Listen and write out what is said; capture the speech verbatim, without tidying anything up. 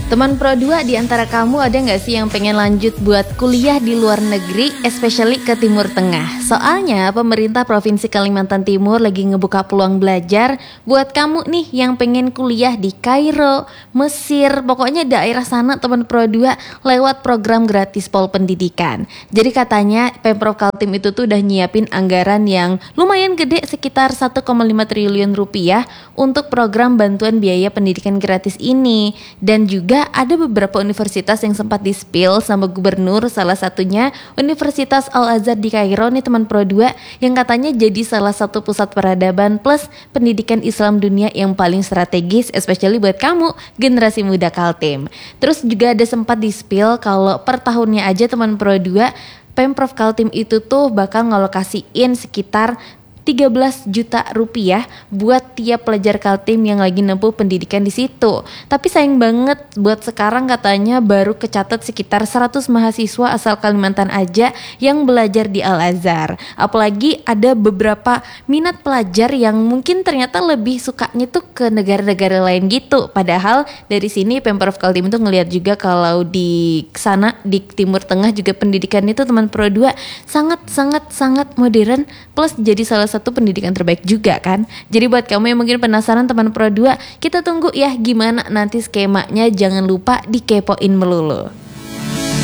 Teman Pro dua, di antara kamu ada nggak sih yang pengen lanjut buat kuliah di luar negeri, especially ke Timur Tengah? Soalnya pemerintah Provinsi Kalimantan Timur lagi ngebuka peluang belajar buat kamu nih yang pengen kuliah di Kairo, Mesir, pokoknya daerah sana teman Pro dua lewat program gratis Pol Pendidikan. Jadi katanya Pemprov Kaltim itu tuh udah nyiapin anggaran yang lumayan gede sekitar satu koma lima triliun rupiah untuk program bantuan biaya pendidikan gratis ini. Dan juga ada beberapa universitas yang sempat di-spill sama gubernur, salah satunya Universitas Al-Azhar di Kairo nih teman Pro dua, yang katanya jadi salah satu pusat peradaban plus pendidikan Islam dunia yang paling strategis, especially buat kamu generasi muda Kaltim. Terus juga ada sempat di-spill kalau per tahunnya aja teman Pro dua, Pemprov Kaltim itu tuh bakal ngalokasiin sekitar tiga belas juta rupiah buat tiap pelajar Kaltim yang lagi nempuh pendidikan di situ. Tapi sayang banget buat sekarang katanya baru kecatat sekitar seratus mahasiswa asal Kalimantan aja yang belajar di Al-Azhar. Apalagi ada beberapa minat pelajar yang mungkin ternyata lebih sukanya tuh ke negara-negara lain gitu. Padahal dari sini Pemprov Kaltim itu ngelihat juga kalau di sana di Timur Tengah juga pendidikan itu teman Pro dua sangat sangat sangat modern plus jadi salah satu pendidikan terbaik juga kan. Jadi buat kamu yang mungkin penasaran teman Pro dua, kita tunggu ya gimana nanti skemanya, jangan lupa dikepoin melulu.